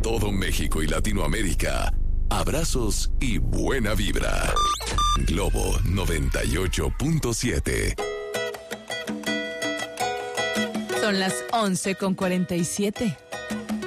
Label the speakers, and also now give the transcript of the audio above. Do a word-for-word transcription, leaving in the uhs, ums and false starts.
Speaker 1: todo México y Latinoamérica, abrazos y buena vibra. Globo noventa y ocho punto siete.
Speaker 2: Son las once con cuarenta y siete.